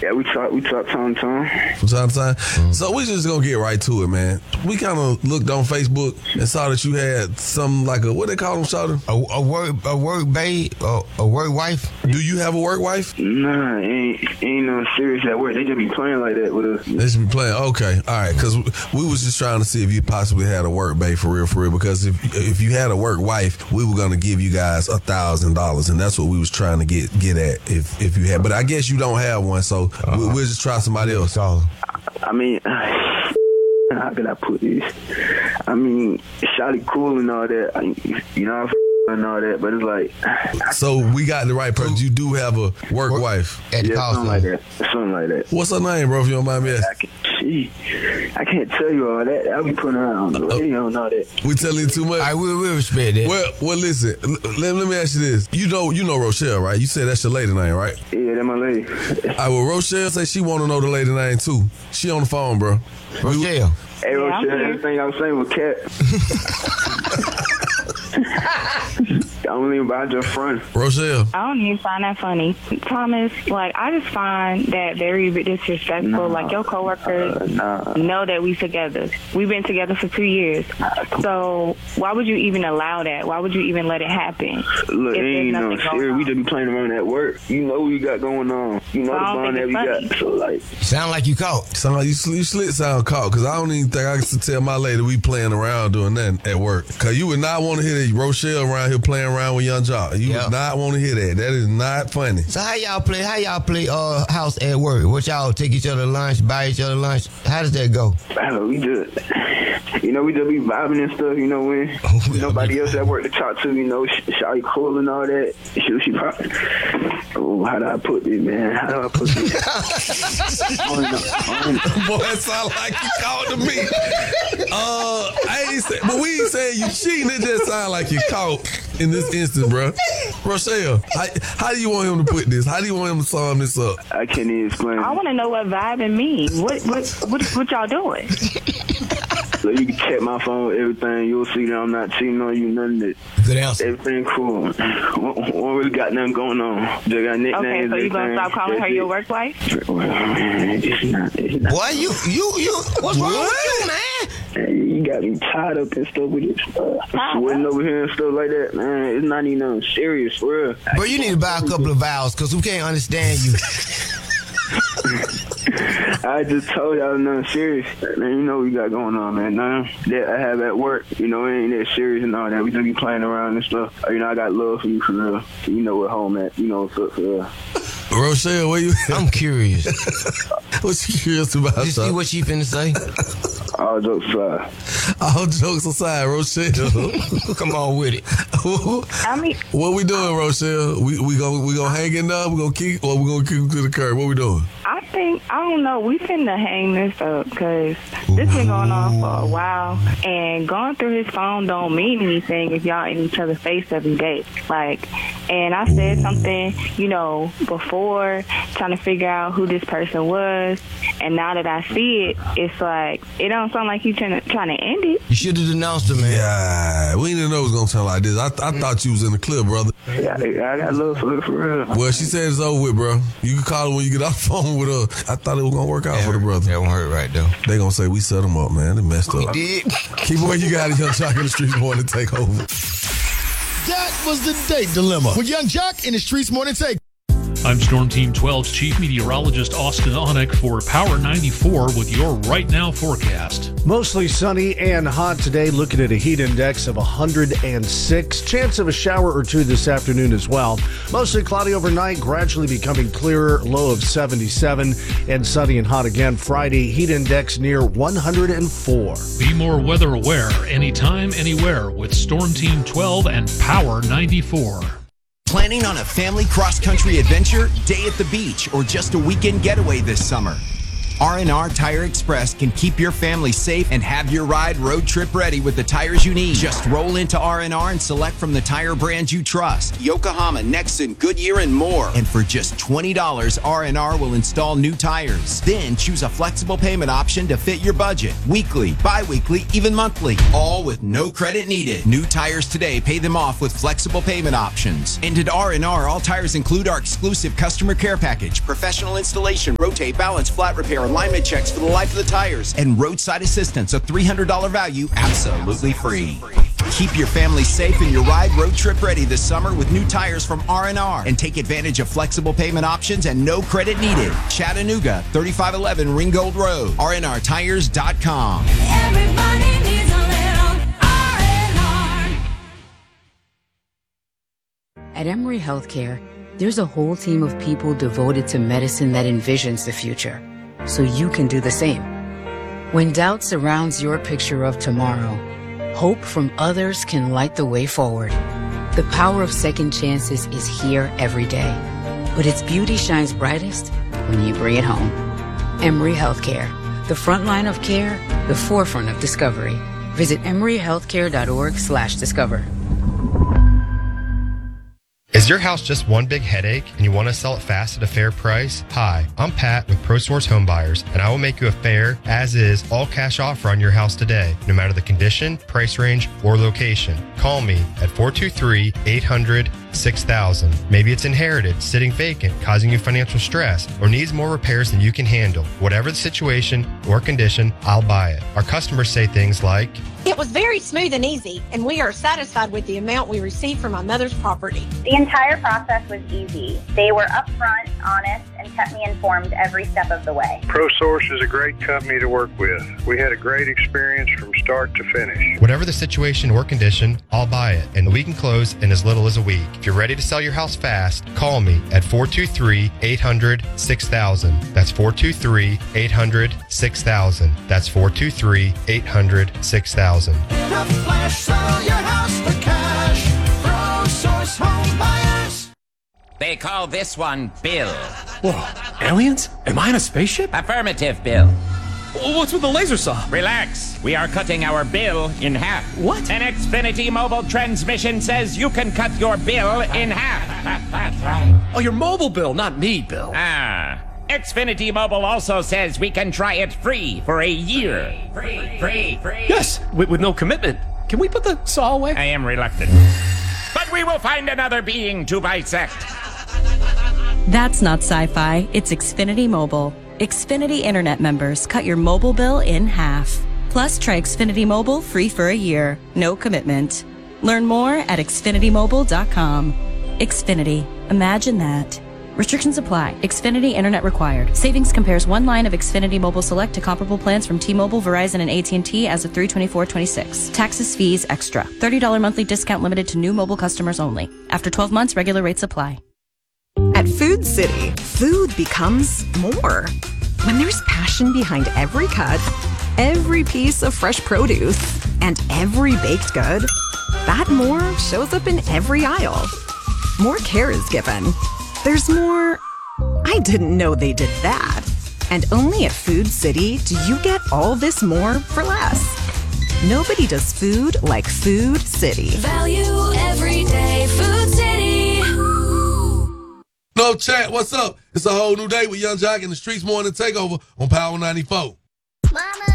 Yeah, we talk time to time. From time to time. So we just gonna get right to it, man. We kind of looked on Facebook and saw that you had some like a, what they call them, Shawty? A work babe, a work wife. Do you have a work wife? Nah, ain't no serious at work. They just be playing like that with us. They just be playing. Okay, all right. Because we was just trying to see if you possibly had a work babe for real. Because if you had a work wife, we were gonna give you guys $1,000, and that's what we was trying to get at. If you had, but I guess you don't have one, so we'll just try somebody else. I mean, how could I put this? I mean, shawty cool and all that. You know, and all that, but it's like. So we got the right person. You do have a work wife. Yeah, something like that. Something like that. What's her name, bro? If you don't mind me asking. I can't tell you all that. I'll be putting her on the radio and all that. We telling you too much. I will respect that. Well, listen. Let me ask you this. You know Rochelle, right? You said that's your lady name, right? Yeah, that's my lady. All right. Well, Rochelle say she want to know the lady name too. She on the phone, bro. Rochelle. Hey, Rochelle. Everything I was saying was cat. I don't even about your friend. Rochelle. I don't even find that funny. Thomas, like, I just find that very disrespectful. Nah, like, your coworkers know that we together. We've been together for 2 years. So why would you even allow that? Why would you even let it happen? Look, it ain't no serious. We just be playing around at work. You know what we got going on. You know the bond that we got. So, like. Sound like you caught. Sound like you slit sound caught. Because I don't even think I can tell my lady we playing around doing that at work. Because you would not want to hear that Rochelle around here playing around with Young Jock. You would not want to hear that. That is not funny. So how y'all play house at work? What y'all take each other lunch, buy each other lunch? How does that go? We just be vibing and stuff, you know, when nobody else at work to talk to, you know, shawty cool and all that. She probably, how do I put this, man? How do I put this? Boy, it sound like you caught to me. I ain't say, but we ain't saying you cheating. It just sound like you caught in this instance, bro. Rochelle, how do you want him to put this? How do you want him to sum this up? I can't even explain. I want to know what vibing means. What y'all doing? So you can check my phone, everything. You'll see that I'm not cheating on you, nothing. That good answer. Everything cool. Won't really got nothing going on. Just got nicknames. Okay, so you gonna stop calling her your work wife? Well, man, it's not. Boy, you, what's wrong with you, man? Hey, you got me tied up and stuff with it. Sweating over here and stuff like that, man. It's not even nothing serious, for real. Bro, you need to buy a couple of vowels because we can't understand you. I just told y'all nothing serious. Man, you know what we got going on, man. Nothing that I have at work, you know, it ain't that serious and all that. We just be playing around and stuff. You know, I got love for you for real. You know what home at. You know what's up for real. Rochelle, where you at? I'm curious. What you curious about? You see what she finna say? All jokes aside. All jokes aside, Rochelle. Come on with it. I mean, what we doing, Rochelle? We gonna hang it up? We gonna kick, or we gonna kick him to the curb? What we doing? I don't know. We finna hang this up because this been going on for a while, and going through his phone don't mean anything if y'all in each other's face every day. Like, and I said something, you know, before trying to figure out who this person was, and now that I see it, it's like it don't sound like you trying to end it. You should have denounced him, man. Yeah, we didn't know it was gonna sound like this. I thought you was in the clip, brother. Yeah, I got love for real. Well, she said it's over with, bro. You can call her when you get off the phone with her. I thought it was gonna work out for the brother. That won't hurt right though. They gonna say we set them up, man. They messed up. We did. Keep away, you got a Young Jock in the Streets Morning Takeover. That was the date dilemma with Young Jock in the Streets Morning Take. I'm Storm Team 12's Chief Meteorologist Austin Onek for Power 94 with your Right Now forecast. Mostly sunny and hot today, looking at a heat index of 106. Chance of a shower or two this afternoon as well. Mostly cloudy overnight, gradually becoming clearer, low of 77. And sunny and hot again Friday, heat index near 104. Be more weather aware anytime, anywhere with Storm Team 12 and Power 94. Planning on a family cross-country adventure, day at the beach, or just a weekend getaway this summer? R&R Tire Express can keep your family safe and have your ride road trip ready with the tires you need. Just roll into R&R and select from the tire brands you trust. Yokohama, Nexen, Goodyear, and more. And for just $20, R&R will install new tires. Then choose a flexible payment option to fit your budget. Weekly, bi-weekly, even monthly. All with no credit needed. New tires today, pay them off with flexible payment options. And at R&R, all tires include our exclusive customer care package, professional installation, rotate, balance, flat repair, alignment checks for the life of the tires, and roadside assistance, a $300 value, absolutely free. Keep your family safe and your ride road trip ready this summer with new tires from R&R, and take advantage of flexible payment options and no credit needed. Chattanooga, 3511 Ringgold Road, rnrtires.com. Everybody needs a little R&R. At Emory Healthcare, there's a whole team of people devoted to medicine that envisions the future, so you can do the same. When doubt surrounds your picture of tomorrow, hope from others can light the way forward. The power of second chances is here every day, but its beauty shines brightest when you bring it home. Emory Healthcare, the front line of care, the forefront of discovery. Visit emoryhealthcare.org/discover. Is your house just one big headache and you want to sell it fast at a fair price? Hi, I'm Pat with ProSource Home Buyers, and I will make you a fair, as-is, all-cash offer on your house today, no matter the condition, price range, or location. Call me at 423-800-6000. Maybe it's inherited, sitting vacant, causing you financial stress, or needs more repairs than you can handle. Whatever the situation or condition, I'll buy it. Our customers say things like, "It was very smooth and easy, and we are satisfied with the amount we received from my mother's property." The entire process was easy. They were upfront, honest, and kept me informed every step of the way. ProSource is a great company to work with. We had a great experience from start to finish. whatever the situation or condition, I'll buy it, and we can close in as little as a week. If you're ready to sell your house fast, call me at 423-800-6000. That's 423-800-6000. That's 423-800-6000. In a flash, sell your house for cash. ProSource Home Buyers. They call this one Bill. Whoa, aliens? Am I in a spaceship? Affirmative, Bill. What's with the laser saw? Relax. We are cutting our bill in half. What? An Xfinity mobile transmission says you can cut your bill in half. Oh, your mobile bill, not me, Bill. Ah. Xfinity Mobile also says we can try it free for a year. Free. Yes, with no commitment. Can we put the saw away? I am reluctant. But we will find another being to bisect. That's not sci-fi. It's Xfinity Mobile. Xfinity Internet members cut your mobile bill in half. Plus, try Xfinity Mobile free for a year. No commitment. Learn more at xfinitymobile.com. Xfinity. Imagine that. Restrictions apply. Xfinity Internet required. Savings compares one line of Xfinity Mobile Select to comparable plans from T-Mobile, Verizon, and AT&T as of 3/24/26. Taxes, fees, extra. $30 monthly discount limited to new mobile customers only. After 12 months, regular rates apply. At Food City, food becomes more. When there's passion behind every cut, every piece of fresh produce, and every baked good, that more shows up in every aisle. More care is given. There's more, I didn't know they did that. And only at Food City do you get all this more for less. Nobody does food like Food City. Value every day. Food City. No chat, what's up? It's a whole new day with Young Jock and the Streets Morning Takeover on Power 94. Mama.